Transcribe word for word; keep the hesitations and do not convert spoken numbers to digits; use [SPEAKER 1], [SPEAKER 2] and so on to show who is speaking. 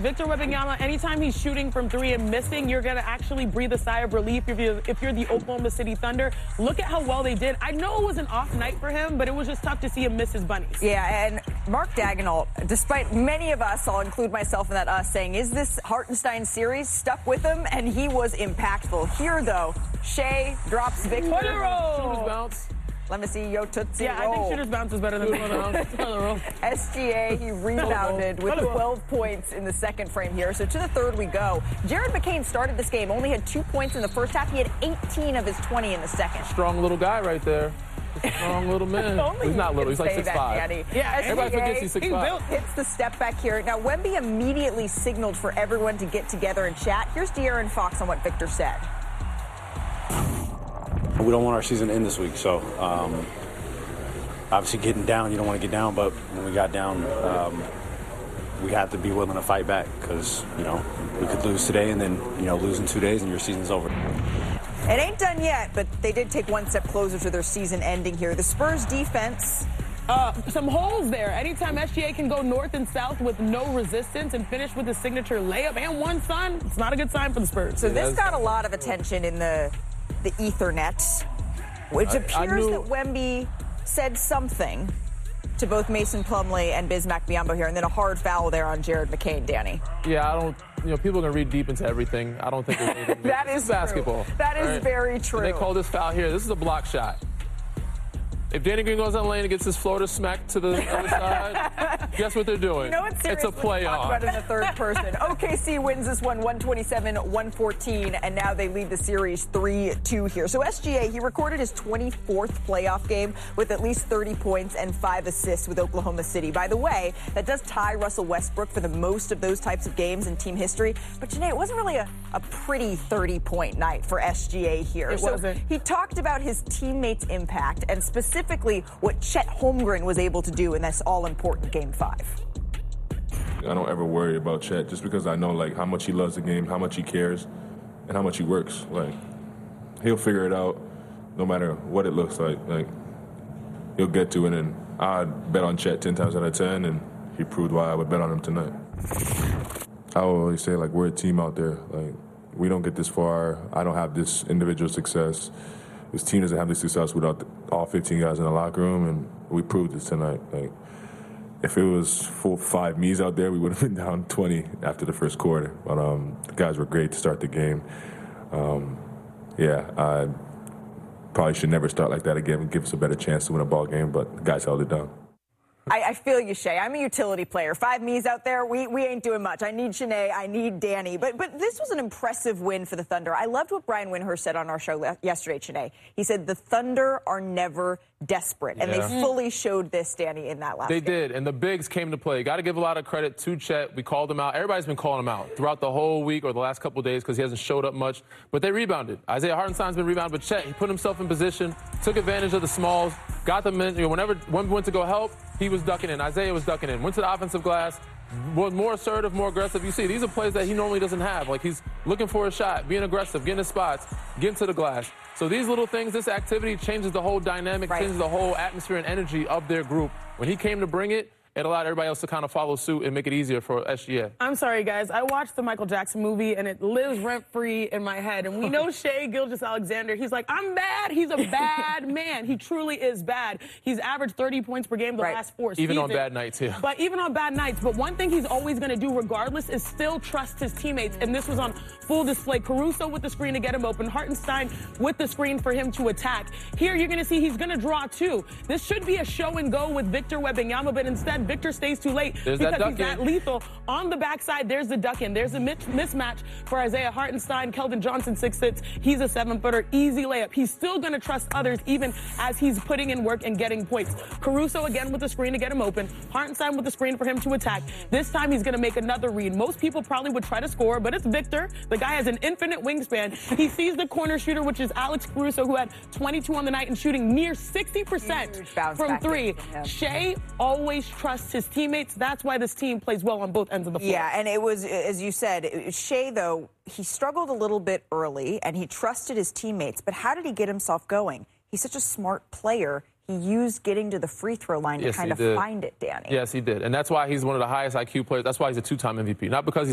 [SPEAKER 1] Victor Wembanyama, anytime he's shooting from three and missing, you're going to actually breathe a sigh of relief if you're, if you're the Oklahoma City Thunder. Look at how well they did. I know it was an off night for him, but it was just tough to see him miss his bunnies.
[SPEAKER 2] Yeah, and Mark Daigneault, despite many of us, I'll include myself in that us, saying, is this Hartenstein series, stuck with him, and he was impactful. Here, though, Shai drops Victor.
[SPEAKER 1] What a roll!
[SPEAKER 3] Shooter's bounce.
[SPEAKER 2] Let me see Yo Tootsie
[SPEAKER 1] Yeah,
[SPEAKER 2] roll.
[SPEAKER 1] I think shooter's bounce is better than the roll.
[SPEAKER 2] S G A, he rebounded with twelve points in the second frame here. So to the third we go. Jared McCain started this game, only had two points in the first half. He had eighteen of his twenty in the second.
[SPEAKER 3] Strong little guy right there. Strong little man. He's not little. He's like six five.
[SPEAKER 2] Yeah,
[SPEAKER 3] everybody forgets he's six five.
[SPEAKER 2] Hits the step back here. Now, Wemby immediately signaled for everyone to get together and chat. Here's De'Aaron Fox on what Victor said.
[SPEAKER 4] We don't want our season to end this week, so um, obviously getting down, you don't want to get down, but when we got down, um, we had to be willing to fight back because, you know, we could lose today and then, you know, lose in two days and your season's over.
[SPEAKER 2] It ain't done yet, but they did take one step closer to their season ending here. The Spurs defense...
[SPEAKER 1] Uh, some holes there. Anytime S G A can go north and south with no resistance and finish with a signature layup and one son, it's not a good sign for the Spurs.
[SPEAKER 2] So this got a lot of attention in the the Ethernet, which
[SPEAKER 3] I,
[SPEAKER 2] appears
[SPEAKER 3] I knew...
[SPEAKER 2] that Wemby said something to both Mason Plumlee and Bismack Biyombo here, and then a hard foul there on Jared McCain, Danny.
[SPEAKER 3] Yeah, I don't, you know, people are going to read deep into everything. I don't think there's anything.
[SPEAKER 2] That is
[SPEAKER 3] basketball.
[SPEAKER 2] True. That is
[SPEAKER 3] right?
[SPEAKER 2] very true.
[SPEAKER 3] And they call this foul here. This is a block shot. If Danny Green goes on the lane and gets his Florida smack to the other side, guess what they're doing?
[SPEAKER 2] You know what,
[SPEAKER 3] it's a play
[SPEAKER 2] talk
[SPEAKER 3] off.
[SPEAKER 2] About it in the third person. O K C wins this one, one twenty-seven one fourteen, and now they lead the series three two here. So S G A, he recorded his twenty-fourth playoff game with at least thirty points and five assists with Oklahoma City. By the way, that does tie Russell Westbrook for the most of those types of games in team history. But Janae, it wasn't really a, a pretty thirty-point night for S G A here.
[SPEAKER 1] It
[SPEAKER 2] so
[SPEAKER 1] wasn't.
[SPEAKER 2] He talked about his teammates' impact and specifically what Chet Holmgren was able to do in this all-important Game five.
[SPEAKER 5] I don't ever worry about Chet just because I know, like, how much he loves the game, how much he cares, and how much he works. Like, he'll figure it out no matter what it looks like. Like, he'll get to it, and I'd bet on Chet ten times out of ten, and he proved why I would bet on him tonight. I always say, like, we're a team out there. Like, we don't get this far. I don't have this individual success. This team doesn't have this success without the, all fifteen guys in the locker room, and we proved this tonight. Like, if it was full five me's out there, we would have been down twenty after the first quarter. But um, the guys were great to start the game. Um, yeah, I probably should never start like that again and give us a better chance to win a ball game, but the guys held it down.
[SPEAKER 2] I, I feel you, Shai. I'm a utility player. Five me's out there, we, we ain't doing much. I need Shanae, I need Danny. But but this was an impressive win for the Thunder. I loved what Brian Windhorst said on our show le- yesterday, Shanae. He said the Thunder are never desperate. And
[SPEAKER 3] Yeah.
[SPEAKER 2] they fully showed this, Danny, in that last
[SPEAKER 3] They
[SPEAKER 2] game.
[SPEAKER 3] did, and the bigs came to play. Got to give a lot of credit to Chet. We called him out. Everybody's been calling him out throughout the whole week or the last couple of days because he hasn't showed up much. But they rebounded. Isaiah Hartenstein's been rebounded, but Chet, he put himself in position, took advantage of the smalls, got them in. You know, whenever one went to go help, he was ducking in. Isaiah was ducking in. Went to the offensive glass, was more assertive, more aggressive. You see, these are plays that he normally doesn't have. Like, he's looking for a shot, being aggressive, getting his spots, getting to the glass. So these little things, this activity changes the whole dynamic,
[SPEAKER 2] Right.
[SPEAKER 3] changes the whole atmosphere and energy of their group. When he came to bring it, it allowed everybody else to kind of follow suit and make it easier for S G A.
[SPEAKER 1] I'm sorry, guys. I watched the Michael Jackson movie, and it lives rent-free in my head. And we know Shai Gilgeous-Alexander. He's like, I'm bad. He's a bad man. He truly is bad. He's averaged thirty points per game the
[SPEAKER 2] Right.
[SPEAKER 1] last four
[SPEAKER 3] Even
[SPEAKER 1] seasons.
[SPEAKER 3] on bad nights, yeah.
[SPEAKER 1] But even on bad nights. But one thing he's always going to do regardless is still trust his teammates. And this was on full display. Caruso with the screen to get him open. Hartenstein with the screen for him to attack. Here you're going to see he's going to draw two. This should be a show and go with Victor Wembanyama, but instead Victor stays too late
[SPEAKER 3] There's that
[SPEAKER 1] because he's
[SPEAKER 3] duck
[SPEAKER 1] that
[SPEAKER 3] in.
[SPEAKER 1] lethal. On the backside, there's the duck in. There's a mit- mismatch for Isaiah Hartenstein. Keldon Johnson, six six. He's a seven-footer. Easy layup. He's still going to trust others even as he's putting in work and getting points. Caruso again with the screen to get him open. Hartenstein with the screen for him to attack. This time he's going to make another read. Most people probably would try to score, but it's Victor. The guy has an infinite wingspan. He sees the corner shooter, which is Alex Caruso, who had twenty-two on the night and shooting near sixty percent
[SPEAKER 2] Huge bounce
[SPEAKER 1] from
[SPEAKER 2] back
[SPEAKER 1] three.
[SPEAKER 2] there. Yeah.
[SPEAKER 1] Shai always trusts his teammates. That's why this team plays well on both ends of the floor.
[SPEAKER 2] Yeah, and it was, as you said, Shai, though, he struggled a little bit early, and he trusted his teammates. But how did he get himself going? He's such a smart player. He used getting to the free throw line
[SPEAKER 3] Yes,
[SPEAKER 2] to kind
[SPEAKER 3] he
[SPEAKER 2] of
[SPEAKER 3] did.
[SPEAKER 2] find it, Danny.
[SPEAKER 3] Yes, he did. And that's why he's one of the highest I Q players. That's why he's a two-time M V P. Not because he's